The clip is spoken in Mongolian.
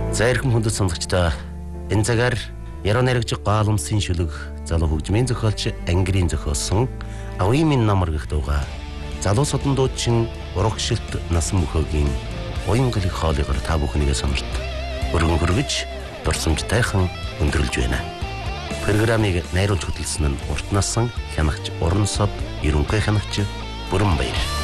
За эрхэм хүндэт сонсогчдоо энэ цагаар яруу найрагч Гаалмсын шүлэг залуу хөгжмийн зохиолч Ангирийн зохиосон Авъя минь намар гэх дууга залуу содон дуучин урагшилт насан мөхөөгийн уянгалыг хоолойгоор та бүхнийгээ сонирт өргөн хүргэж дурсамжтайхан өндөрлж байна. Программыг найруулж хөтлөсөн нь урт насан хянагч Уран сод Ерөнхий хянагч Бүрэн Баяр.